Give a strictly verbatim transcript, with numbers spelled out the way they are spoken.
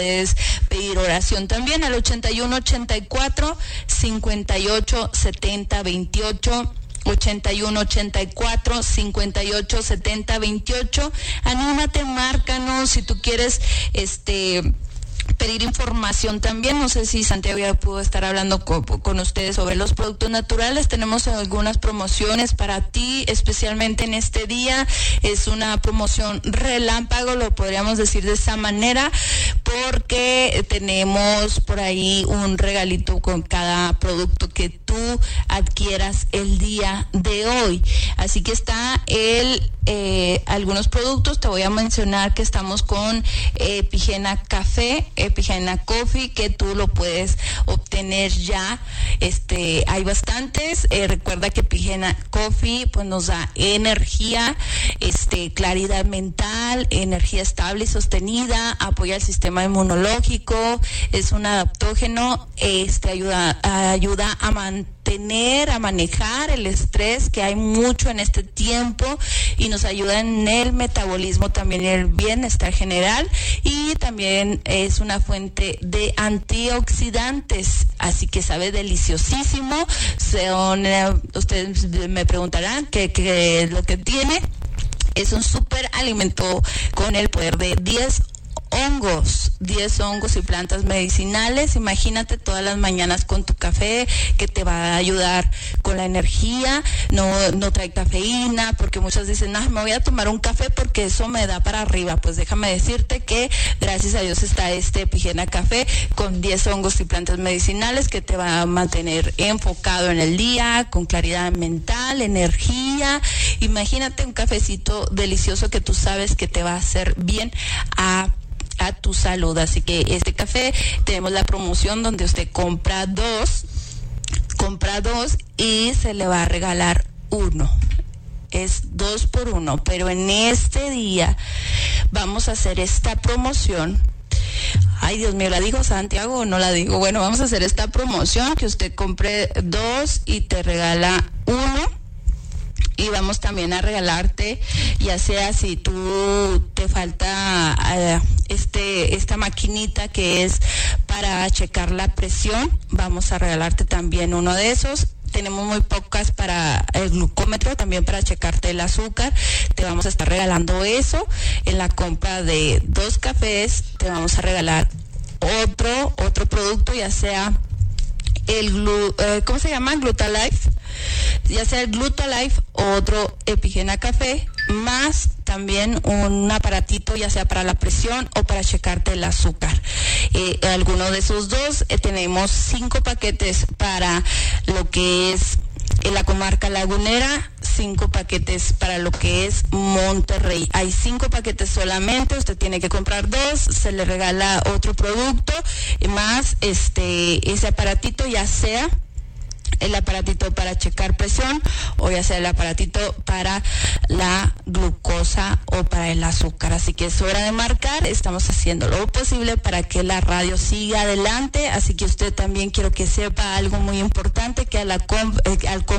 puedes pedir oración también al ochenta y uno ochenta y cuatro cincuenta y ocho setenta veintiocho. ochenta y uno ochenta y cuatro cincuenta y ocho setenta veintiocho. Anímate, márcanos si tú quieres este pedir información también. No sé si Santiago ya pudo estar hablando con, con ustedes sobre los productos naturales. Tenemos algunas promociones para ti, especialmente en este día. Es una promoción relámpago, lo podríamos decir de esa manera, porque tenemos por ahí un regalito con cada producto que tú adquieras el día de hoy. Así que está el eh, algunos productos. Te voy a mencionar que estamos con Epigena Café, Epigena Coffee, que tú lo puedes obtener ya. Este, hay bastantes. Eh, recuerda que Epigena Coffee pues nos da energía, este, claridad mental, energía estable y sostenida, apoya el sistema inmunológico, es un adaptógeno, este, ayuda, ayuda a mantener, a manejar el estrés, que hay mucho en este tiempo, y nos ayuda en el metabolismo, también el bienestar general, y también es una fuente de antioxidantes, así que sabe deliciosísimo. Son, eh, ustedes me preguntarán qué, qué es lo que tiene. Es un súper alimento con el poder de diez hongos, diez hongos y plantas medicinales. Imagínate todas las mañanas con tu café, que te va a ayudar con la energía. No, no trae cafeína, porque muchos dicen, no, me voy a tomar un café porque eso me da para arriba. Pues déjame decirte que gracias a Dios está este Epigena Café con diez hongos y plantas medicinales que te va a mantener enfocado en el día, con claridad mental, energía. Imagínate un cafecito delicioso que tú sabes que te va a hacer bien a a tu salud. Así que este café, tenemos la promoción donde usted compra dos, compra dos y se le va a regalar uno. Es dos por uno, pero en este día vamos a hacer esta promoción. Ay, Dios mío, ¿la digo, Santiago, o no la digo? Bueno, vamos a hacer esta promoción, que usted compre dos y te regala uno. Y vamos también a regalarte, ya sea si tú te falta uh, este esta maquinita que es para checar la presión, vamos a regalarte también uno de esos. Tenemos muy pocas para el glucómetro, también para checarte el azúcar. Te vamos a estar regalando eso. En la compra de dos cafés te vamos a regalar otro, otro producto, ya sea el glu, eh, ¿cómo se llama? Glutalife, ya sea el Glutalife o otro Epigena Café, más también un aparatito, ya sea para la presión o para checarte el azúcar. Eh, alguno de esos dos, eh, tenemos cinco paquetes para lo que es en la comarca lagunera, cinco paquetes para lo que es Monterrey. Hay cinco paquetes solamente, usted tiene que comprar dos, se le regala otro producto, más este ese aparatito, ya sea el aparatito para checar presión o ya sea el aparatito para la glucosa o para el azúcar. Así que es hora de marcar. Estamos haciendo lo posible para que la radio siga adelante, así que usted también quiero que sepa algo muy importante, que a la comp- eh, al